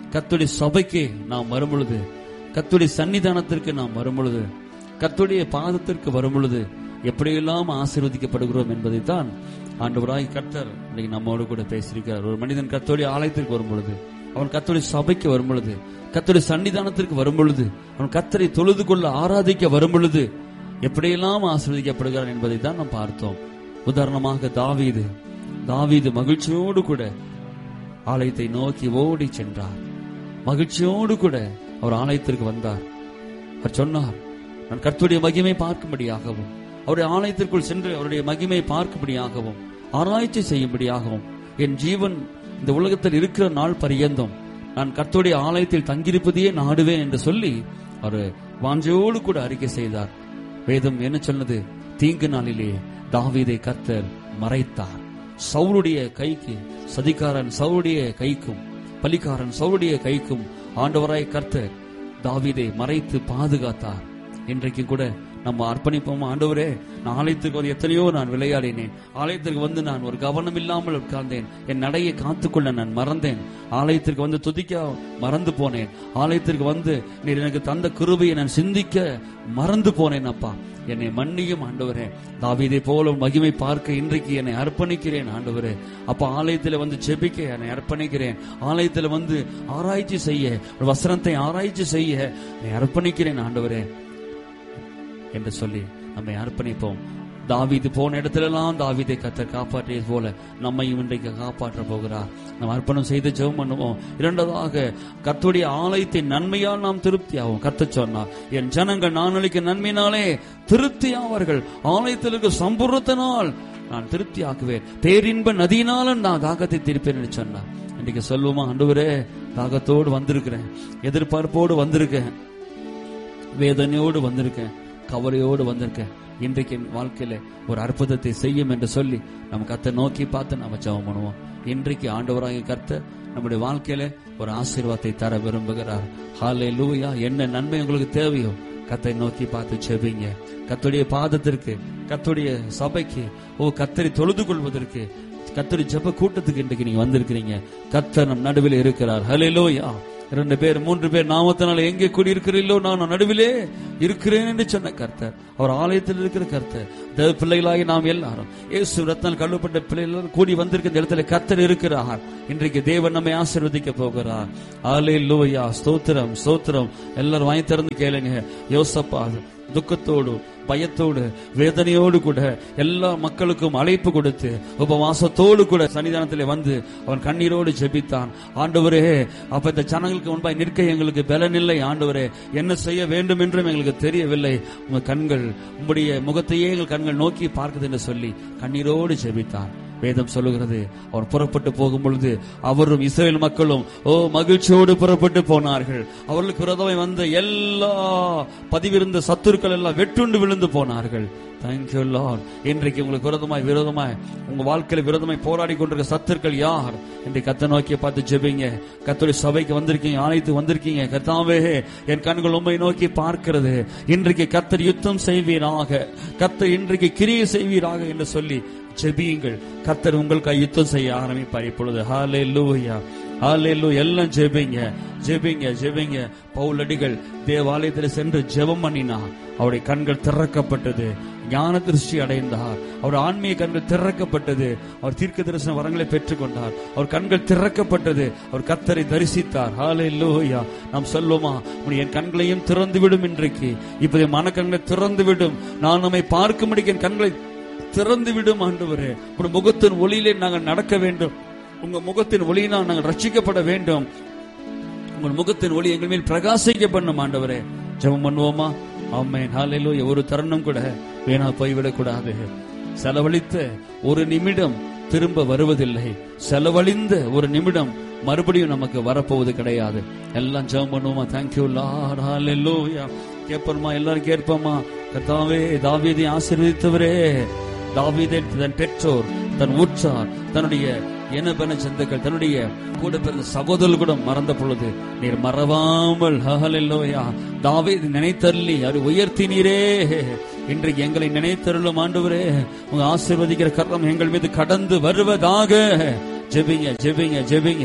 கர்த்தருடைய சபைக்கு நாம் வரும் பொழுது, கர்த்தருடைய சன்னிதானத்திற்கு நாம் வரும் பொழுது, கர்த்தருடைய பாதத்திற்கு வரும் பொழுது எப்படியெல்லாம் ஆசீர்வதிக்கப்படுகிறோம் என்பதைத்தான் ஆண்டவராய் கர்த்தர் இன்னைக்கு நம்மோடு கூட பேசியிருக்கிறார். ஒரு மனிதன் கர்த்தருடைய ஆலயத்திற்கு வரும் பொழுது, அவன் கர்த்தருடைய சபைக்கு வரும் பொழுது, கர்த்தருடைய சன்னிதானத்திற்கு வரும் பொழுது, அவன் கர்த்தரை தொழுது கொள்ள ஆராதிக்க வரும் பொழுது எப்படியெல்லாம் ஆசீர்வதிக்கப்படுகிறான் என்பதை தான் நாம் பார்த்தோம். உதாரணமாக தாவீது மகிழ்ச்சியோடு கூட ஆலயத்தை நோக்கி ஓடி சென்றார். மகிழ்ச்சியோடு கூட அவர் ஆலயத்திற்கு வந்தார். அவர் சொன்னார், நான் கர்த்தருடைய மகிமை பார்க்கும்படியாகவும், அவருடைய ஆலயத்திற்குள் சென்று அவருடைய மகிமை பார்க்கும்படியாகவும், ஆராய்ச்சி செய்யும்படியாகவும், என் ஜீவன் இந்த உலகத்தில் இருக்கிற நாள் பரியந்தம் நான் கர்த்தருடைய ஆலயத்தில் தங்கியிருப்பதையே நாடுவேன் என்று சொல்லி அவர் வாஞ்சையோடு கூட அறிக்கை செய்தார். வேதம் என்ன சொன்னது? தீங்கு நாளிலே தாவீதை கர்த்தர் மறைத்தார். சவுலுடைய கைக்கு, சதிகாரன் சவுலுடைய கைக்கும், பலிகாரன் சவுலுடைய கைக்கும் ஆண்டவராய் கர்த்தர் தாவீதை மறைத்து பாதுகாத்தார். இன்றைக்கு கூட நம்ம அர்ப்பணிப்போம். ஆண்டவரே, நான் ஆலயத்திற்கு வந்து எத்தனையோ நான் விளையாடினேன், ஆலயத்திற்கு வந்து நான் ஒரு கவனம் இல்லாமல் உட்கார்ந்தேன், என் நடையை காத்துக்கொள்ள நான் மறந்தேன், ஆலயத்திற்கு வந்து துதிக்க மறந்து போனேன், ஆலயத்திற்கு வந்து நீர் எனக்கு தந்த கிருபையை நான் சிந்திக்க மறந்து போனேன். அப்பா, என்னை மன்னியும் ஆண்டவரே. தாவீதை போல மகிமை பார்க்க இன்றைக்கு என்னை அர்ப்பணிக்கிறேன் ஆண்டவரே. அப்ப ஆலயத்தில் வந்து ஜெபிக்க என்னை அர்ப்பணிக்கிறேன், ஆலயத்தில் வந்து ஆராய்ச்சி செய்ய, வசனத்தை ஆராய்ச்சி செய்ய என்னை அர்ப்பணிக்கிறேன் ஆண்டவரே என்று சொல்லி நம்மை அர்ப்பணிப்போம். தாவீது போன இடத்திலெல்லாம் தாவீதை கர்த்தர் காப்பாற்றியது போல நம்மையும் இன்றைக்கு காப்பாற்ற போகிறார். நாம் அர்ப்பணம் செய்து ஜெபம் பண்ணுவோம். இரண்டாவதாக, கர்த்தருடைய ஆலயத்தின் நன்மையால் நாம் திருப்தி ஆகும். கர்த்தர் சொன்னார், என் ஜனங்கள் நான் அளிக்கும் நன்மையினாலே திருப்தி ஆவார்கள், ஆலயத்தில் இருக்க சம்பூர்ணத்தினால் நான் திருப்தி ஆக்குவேன், பேரின்ப நதியினாலும் நான் தாகத்தை தீர்ப்பேன் என்று சொன்னார். இன்றைக்கு சொல்லுவோமா, ஆண்டவரே, தாகத்தோடு வந்திருக்கிறேன், எதிர்பார்ப்போடு வந்திருக்கேன், வேதனையோடு வந்திருக்கேன், கவலையோடு வந்திருக்கேன், இன்றைக்கு என் வாழ்க்கையில ஒரு அற்புதத்தை செய்யும் என்று சொல்லி நம்ம கர்த்தரை நோக்கி பார்த்து நம்ம ஜெபம் பண்ணுவோம். இன்றைக்கு ஆண்டவராகிய கர்த்தர் நம்முடைய வாழ்க்கையில ஒரு ஆசீர்வாதத்தை தர விரும்புகிறார். ஹல்லேலூயா. என்ன நன்மை உங்களுக்கு தேவையோ கர்த்தரை நோக்கி பார்த்து ஜெபிங்க. கர்த்தருடைய பாதத்திற்கு, கர்த்தருடைய சபைக்கு, கர்த்தரை தொழுது கொள்வதற்கு, கர்த்தருடைய ஜெப கூட்டத்துக்கு இன்றைக்கு நீங்க வந்திருக்கிறீங்க. கர்த்தர் நம் நடுவில் இருக்கிறார். ஹல்லேலூயா. 2 பேர் 3 பேர் நாமத்தினால எங்கே கூடியிருக்கிறீர்களோ நான் நடுவிலே இருக்கிறேன் என்று சொன்ன கர்த்தர், அவர் ஆலயத்தில் இருக்கிற கர்த்தர். தேவ பிள்ளைகளாகி நாம் எல்லாரும் இயேசு ரத்தத்தால் கழுவப்பட்ட பிள்ளைகள் கூடி வந்திருக்கிற இடத்துல கர்த்தர் இருக்கிறார். இன்றைக்கு தேவன் நம்மை ஆசீர்வதிக்க போகிறார். ஹல்லேலூயா. ஸ்தோத்திரம், ஸ்தோத்திரம். எல்லாரும் வாய் திறந்து கேளுங்க. யோசப்பா துக்கத்தோடு, பயத்தோடு, வேதனையோடு கூட எல்லா மக்களுக்கும் அழைப்பு கொடுத்து உபவாசத்தோடு கூட சன்னிதானத்திலே வந்து அவன் கண்ணீரோடு ஜெபித்தான். ஆண்டவரே, அப்ப இந்த ஜனங்களுக்கு முன்பாய் நிற்க எங்களுக்கு பலனில்லை ஆண்டவரே, என்ன செய்ய வேண்டும் என்றும் எங்களுக்கு தெரியவில்லை, உங்க கண்கள், உங்களுடைய முகத்தையே எங்கள் கண்கள் நோக்கி பார்க்குது என்று சொல்லி கண்ணீரோடு ஜெபித்தான். வேதம் சொல்லுகிறது, அவர் புறப்பட்டு போகும் பொழுது அவரும் இஸ்ரவேல் மக்களும் மகிழ்ச்சியோடு புறப்பட்டு போனார்கள். அவர்களுக்கு விரோதமாய் வந்த எல்லா பதிவிருந்த சத்துருக்கள் எல்லாம் வெட்டுண்டு விழுந்து போனார்கள். Thank you Lord. இன்றைக்கு உங்களுக்கு விரோதமாய் உங்க வாழ்க்கையில விரோதமாய் போராடி கொண்டிருக்க சத்துருக்கள் யார்? இன்றைக்கு கர்த்தரை நோக்கி பார்த்து ஜெபிங்க. கர்த்தருடைய சபைக்கு வந்திருக்கீங்க, ஆலயத்துக்கு வந்திருக்கீங்க. கர்த்தாவே, என் கண்கள் உம்மை நோக்கி பார்க்கிறது. இன்றைக்கு கர்த்தர் யுத்தம் செய்வீராக, கர்த்தர் இன்றைக்கு கிரியை செய்வீராக என்று சொல்லி ஜெபியுங்கள். கர்த்தர் உங்களுக்கு யுத்தம் செய்ய ஆரம்பிப்பார் இப்பொழுது. ஹல்லேலூயா, ஹல்லேலூயா. எல்லாம் ஜெபிங்க, ஜெபிங்க, ஜெபிங்க. பவுலடிகள் தேவாலயத்தில் சென்று ஜெபம் பண்ணினார். அவருடைய கண்கள் திறக்கப்பட்டது, ஞான திருஷ்டி அடைந்தார். அவர் ஆன்மீக கண்கள் திறக்கப்பட்டது. அவர் தீர்க்க தரிசன வரங்களை பெற்றுக் கொண்டார். அவர் கண்கள் திறக்கப்பட்டது. அவர் கர்த்தரை தரிசித்தார். ஹல்லேலூயா. நாம் சொல்லுமா, என் கண்களையும் திறந்து விடும், இன்றைக்கு இப்போதைய மனக்கண்களை திறந்து விடும், நான் நம்மை பார்க்கும்படி என் கண்களை திறந்து விடும் ஆண்டவரே. உங்க முகத்தின் ஒளியிலே நாங்கள் நடக்க வேண்டும், உங்க முகத்தின் ஒளியினால் நாங்கள் ரட்சிக்கப்பட வேண்டும், உங்கள் முகத்தின் ஒளி எங்கள் மேல் பிரகாசிக்க பண்ணும் ஆண்டவரே. ஜெபம் பண்ணுவோமா? ஆமென். ஹல்லேலூயா. ஒரு தருணம் கூட வீணா போய்விடக் கூடாது. செலவழித்த ஒரு நிமிடம் திரும்ப வருவதில்லை, செலவழிந்த ஒரு நிமிடம் மறுபடியும் நமக்கு வரப்போவது கிடையாது. எல்லாம் ஜெபம் பண்ணுவோமா? Thank you Lord. ஹல்லேலூயா. கேட்போமா? எல்லாரும் கேட்போமா? கர்த்தாவே, தாவீதை ஆசீர்வதித்தவரே, தாவீதை தன் பெற்றோர், தன் ஊற்றார், தன்னுடைய எனபென சொந்தங்கள், தன்னுடைய கூட பிறந்த சகோதரர்கள் கூட மறந்த பொழுது நீர் மறவாமல் ஹல்லேலூயா தாவீதை நினைத்தருளி அவரை உயர்த்தினீரே. இன்றைக்கு எங்களை நினைத்தருளும் ஆண்டவரே. உங்க ஆசீர்வதிக்கிற கரம் எங்கள் மீது கடந்து வருவதாக. ஜெபிங்க, ஜெபிங்க, ஜெபிங்க.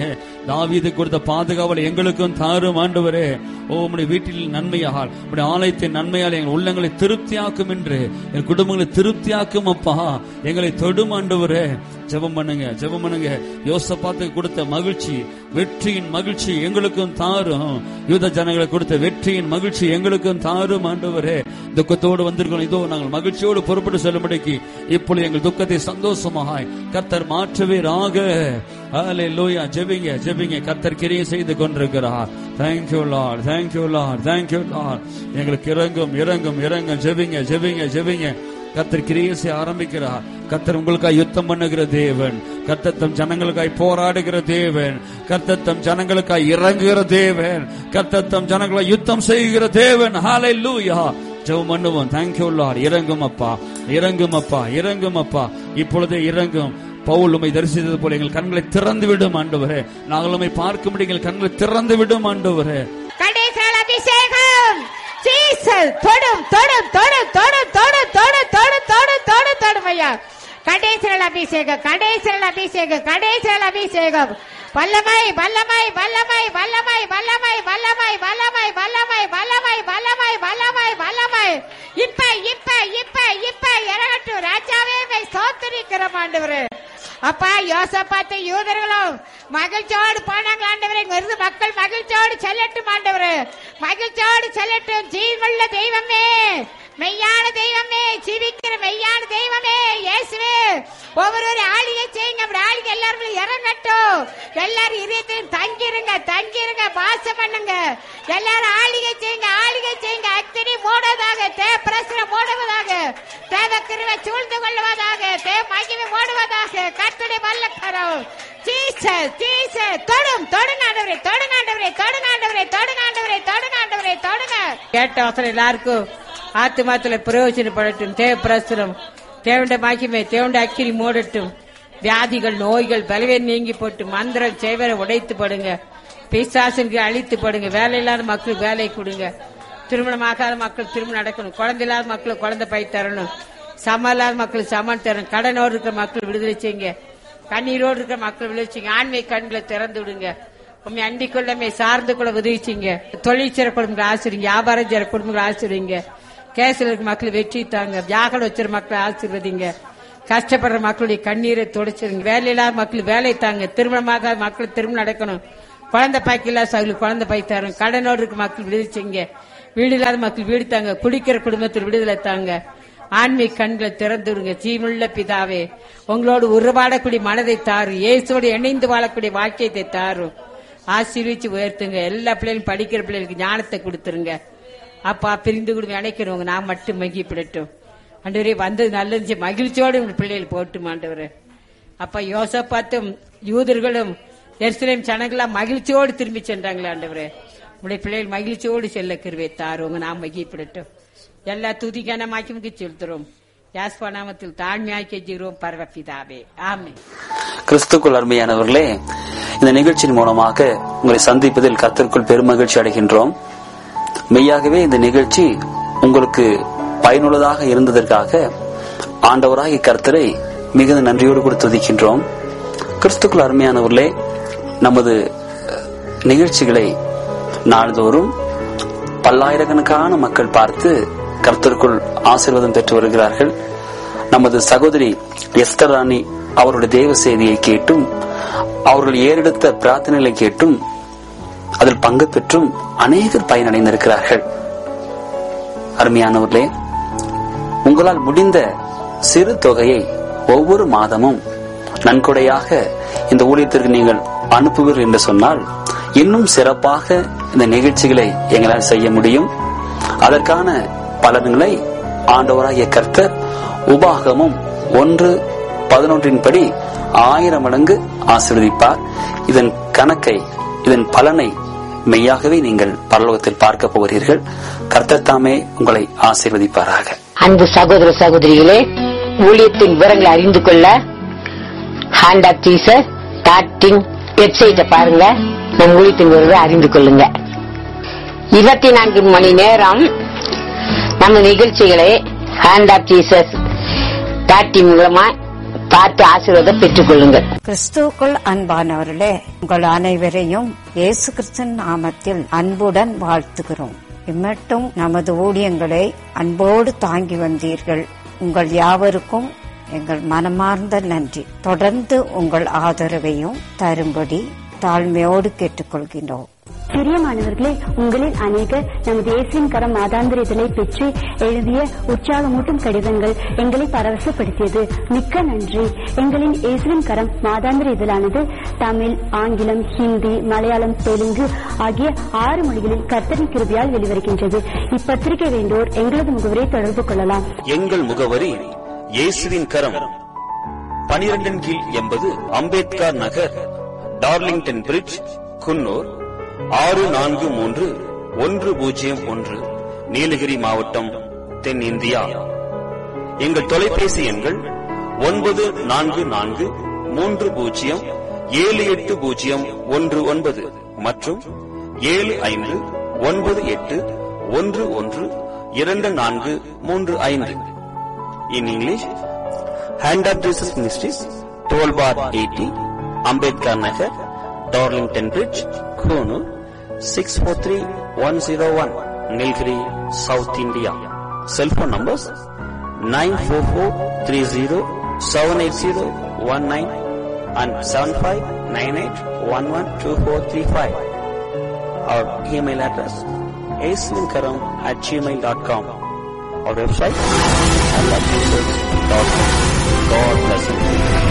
தாவீது கொடுத்த பாதுகாவலை எங்களுக்கும் தாரும் ஆண்டவரே. ஓ உம்முடைய வீட்டில் நன்மையால், உம்முடைய ஆலயத்தின் நன்மையால் எங்கள் உள்ளங்களை திருப்தியாக்கும் என்று, எங்கள் குடும்பங்களை திருப்தியாக்கும் அப்பா. எங்களை தொடும் ஆண்டவரே. ஜெபம் பண்ணுங்க, ஜெபம் பண்ணுங்க. யோசபாத்துக்கு கொடுத்த மகிழ்ச்சி, வெற்றியின் மகிழ்ச்சி எங்களுக்கும் தாரும். யூத ஜனங்களை கொடுத்த வெற்றியின் மகிழ்ச்சி எங்களுக்கும் தாரும் ஆண்டவரே. துக்கத்தோடு வந்திருக்கோம், இதோ நாங்கள் மகிழ்ச்சியோடு பொறுப்பட்டு செல்லும்படிக்கு இப்பொழுது எங்கள் துக்கத்தை சந்தோஷமாய் கர்த்தர் மாற்றுவீராக. ஹல்லேலூயா. ஜெபிங்க, ஜெபிங்க. கர்த்தர் கிரியை செய்து கொண்டிருக்கிறார். Thank you Lord, thank you Lord, thank you Lord. எங்களுக்கு இரங்கும், இரங்கும், இரங்கும். ஜெபிங்க, ஜெபிங்க, ஜெபிங்க. கர்த்தர் கிரியை செய்ய ஆரம்பிக்கிறார். கர்த்தர் உங்களுக்காய் யுத்தம் பண்ணுகிற தேவன். கர்த்தர் தம் ஜனங்களுக்காய் போராடுகிற தேவன். கர்த்தர் தம் ஜனங்களுக்காய் இறங்குகிற தேவன். கர்த்தர் தம் ஜனங்களை யுத்தம் செய்கிற தேவன். ஹல்லேலூயா. ஜெபம் பண்ணுவோம். Thank you Lord. இறங்கும் அப்பா, இறங்கும் அப்பா, இறங்கும் அப்பா. இப்பொழுதே இறங்கும். பவுல் உம்மை தரிசித்தது போல எங்கள் கண்களை திறந்து விடும் ஆண்டவரே. நாங்கள் உம்மை பார்க்கும்படி எங்கள் கண்களை திறந்து விடும் ஆண்டவரே. கடைசல் அபிஷேகம் ஜீசஸ் தொடும் தொடும் தொடும் தொடும் தொடும் தொடும் தொடும் தொடும் தொடும் தொடும் ஐயா. கடைசல் அபிஷேகம், கடைசல் அபிஷேகம், கடைசல் அபிஷேகம். வல்லமை வல்லமை வல்லமை வல்லமை வல்லமை வல்லமை வல்லமை வல்லமை வல்லமை வல்லமை வல்லமை வல்லமை. இப்ப இப்ப இப்ப இப்ப இறங்கட்டும் ராஜாவே. ஸ்தோத்திரிக்கிறோம் ஆண்டவரே. அப்பா யோசபாத்து யூதர்களும் மகிழ்ச்சியோடு போனாங்க ஆண்டவரே. இருந்து மக்கள் மகிழ்ச்சியோடு செல்லட்டும் ஆண்டவரே, மகிழ்ச்சியோடு செல்லட்டும். ஜீவனுள்ள தெய்வமே, மெய்யான தெய்வமே, ஜீவிக்கிற மெய்யான தெய்வமே இயேசுவே. ஒவ்வொரு ஆளிகை செய்யுங்க. அப்படி ஆளிகை எல்லாரும் இறங்கட்டும். எல்லாரும் இதயத்தையும் தங்கிருங்க, தங்கிருங்க, வாசம் பண்ணுங்க. எல்லாரும் ஆளிகை செய்யுங்க, ஆளிகை செய்யுங்க. அக்னி மூடுவதாக, தேவ பிரசனம் மூடுவதாக, தேவ கிருபை சூழ்ந்து கொள்வதாக, தேவ மகிமை மூடுவதாக. கர்த்தருடைய வல்லக்கரம் ஜீசஸ் ஜீசஸ் தொடும் தொடுங்க ஆண்டவரே, தொடுங்க ஆண்டவரே, தொடுங்க ஆண்டவரே, தொடுங்க ஆண்டவரே, தொடுங்க ஆண்டவரே, தொடுங்க. கேட்ட அவசரம் எல்லாருக்கும் ஆத்துமாத்துல பிரயோஜனப்படட்டும். தேவ பிரசனம், தேவண்ட மகிமை, தேவண்ட அக்கினி மூடட்டும். வியாதிகள், நோய்கள், பலவீனம் நீங்கி போட்டு மந்திரம் செய்வரை உடைத்து படுங்க. பிசாசுக்கு அழித்து படுங்க. வேலை இல்லாத மக்களுக்கு வேலை கொடுங்க. திருமணமாகாத மக்கள் திருமணம் நடக்கணும். குழந்தை இல்லாத மக்களுக்கு குழந்தை பை தரணும். சமம் இல்லாத மக்களுக்கு சமன் தரணும். கடனோடு இருக்கிற மக்கள் விடுதலை செய்யுங்க. கண்ணீரோடு இருக்கிற மக்கள் விடுதலை செய்யுங்க. ஆண்மை கண்களை திறந்து விடுங்க. உண்மை அண்டிக் கொள்ளமே சார்ந்து கொள்ள உதவிச்சிங்க. தொழில் செய்ற குடும்பங்களை ஆசிரிங்க. வியாபாரம் செய்ற குடும்பங்களை ஆசிரிங்க. கேசில் இருக்க மக்கள் வெற்றி தாங்க. வியாகலம் வச்சிருக்க மக்களை ஆசீர்வதிங்க. கஷ்டப்படுற மக்களுடைய கண்ணீரை துடைச்சிருங்க. வேலை இல்லாத மக்கள் வேலை தாங்க. திருமணமாக மக்கள் திருமணம் நடக்கணும். குழந்தை பாய்க்கு இல்லாத சகலுக்கு குழந்தை பாய் தரும். கடனோடு இருக்க மக்கள் விடுதலை செய்யுங்க. வீடு இல்லாத மக்கள் வீடு தாங்க. குடிக்கிற குடும்பத்தில் விடுதலை தாங்க. ஆன்மீக கண்களை திறந்து விடுங்க. ஜீவனுள்ள பிதாவே, உங்களோடு உருவாடக்கூடிய மனதை தாரு. இயேசுவோடு இணைந்து வாழக்கூடிய வாக்கியத்தை தாரும். ஆசீர்வதிச்சு உயர்த்துங்க. எல்லா பிள்ளைகளும் படிக்கிற பிள்ளைகளுக்கு ஞானத்தை கொடுத்துருங்க. அப்பா பிரிந்து கொடுங்க நினைக்கிறவங்க நான் மட்டும் மகிழ்ச்சிப்படட்டும் ஆண்டவரே. வந்தது நல்லது மகிழ்ச்சியோடு உங்க பிள்ளைகள் போட்டும் ஆண்டவரே. அப்பா யோசபாத்தும் யூதர்களும் எருசலேம் ஜனங்களாம் மகிழ்ச்சியோடு திரும்பி சென்றாங்களே ஆண்டவரே. உங்களுடைய பிள்ளைகள் மகிழ்ச்சியோடு செல்ல கிருபை தாருங்க. நாம் மகிழ்ச்சிப்படட்டும். எல்லா துதிக்கான மாக்கி செலுத்துறோம். யாஸ்பா நாமத்தில் தாழ்மையாக்கி ஜீரோம் பரவப்பிதாவே. ஆமென். கிறிஸ்துக்குள் அருமையானவர்களே, இந்த நிகழ்ச்சியின் மூலமாக உங்களை சந்திப்பதில் கர்த்தருக்குள் பெருமகிழ்ச்சி அடைகின்றோம். மெய்யாகவே இந்த நிகழ்ச்சி உங்களுக்கு பயனுள்ளதாக இருந்ததற்காக ஆண்டவராகிய கர்த்தரை மிகுந்த நன்றியோடு கூட துதிக்கின்றோம். கிறிஸ்துக்குள் அருமையானவர்களே, நமது நிகழ்ச்சிகளை நாள்தோறும் பல்லாயிரக்கணக்கான மக்கள் பார்த்து கர்த்தருக்குள் ஆசீர்வாதம் பெற்று வருகிறார்கள். நமது சகோதரி எஸ்தர் ராணி அவருடைய தேவ செய்தியை கேட்டும் அவர்கள் ஏறெடுத்த பிரார்த்தனைகளை கேட்டும் அதில் பங்கு பெற்றும் அநேகர் பயனடைந்திருக்கிறார்கள். அருமையானவர்களே, உங்களால் முடிந்த சிறு தொகையை ஒவ்வொரு மாதமும் நன்கொடையாக இந்த ஊழியத்திற்கு நீங்கள் அனுப்புவீர்கள் என்று சொன்னால் இன்னும் சிறப்பாக இந்த நிகழ்ச்சிகளை எங்களால் செய்ய முடியும். அதற்கான பலன்களை ஆண்டவராகிய கர்த்தர் உபாகமம் 1:11 படி 1000 மடங்கு ஆசீர்வதிப்பார். இதன் கணக்கை, இதன் பலனை மெய்யாகவே நீங்கள் பரலோகத்தில் பார்க்க போகிறீர்கள். கர்த்தர் தாமே உங்களை ஆசீர்வதிப்பாராக. அன்பு சகோதர சகோதரிகளே, ஊழியத்தின் விவரங்களை அறிந்து கொள்ள ஹேண்ட் ஆஃப் ஜீசஸ் வெப்சைட்டை பாருங்க. நம் ஊழியத்தின் விவரங்களை அறிந்து கொள்ளுங்க. 24 மணி நேரம் நம்ம நிகழ்ச்சிகளை ஹேண்ட் ஆஃப் ஜீசஸ் மூலமா பார்த்து ஆசீர்வாதம் பெற்றுக் கொள்ளுங்கள். கிறிஸ்துவுக்குள் அன்பானவர்களே, உங்கள் அனைவரையும் இயேசு கிறிஸ்துவின் நாமத்தில் அன்புடன் வாழ்த்துகிறோம். இம்மட்டும் நமது ஊழியங்களை அன்போடு தாங்கி வந்தீர்கள். உங்கள் யாவருக்கும் எங்கள் மனமார்ந்த நன்றி. தொடர்ந்து உங்கள் ஆதரவையும் தரும்படி தாழ்மையோடு கேட்டுக்கொள்கின்றோம். பிரியமானவர்களே, உங்களில் அநேகர் நமது இயேசுவின் கரம் மாதாந்திர இதழை பெற்று எழுதிய உற்சாகமூட்டும் கடிதங்கள் எங்களை பரவசப்படுத்தியது. மிக்க நன்றி. எங்களின் இயேசுவின் கரம் மாதாந்திர இதழானது தமிழ், ஆங்கிலம், ஹிந்தி, மலையாளம், தெலுங்கு ஆகிய 6 மொழிகளில் கர்த்தரின் கிருபையால் வெளிவருகின்றது. இப்பத்திரிகை வேண்டோர் எங்களது முகவரை தொடர்பு கொள்ளலாம். எங்கள் முகவரி இயேசுவின் கரம், 12 கீழ் 80 அம்பேத்கர் நகர், டார்லிங்டன் பிரிட்ஜ், குன்னூர் 643101, நீலகிரி மாவட்டம், தென்னிந்தியா. எங்கள் தொலைபேசி எண்கள் 9443078019 மற்றும் 7598112435. In English, Hand of Jesus Ministries, 12/80, Ambedkar Nagar, Darlington Bridge, Konoor, 643101, Nilgiri, South India. Cell phone numbers 944307801 and 7598112435. Our email address aislinkaram@gmail.com. Our website, handofjesus.com. God bless you.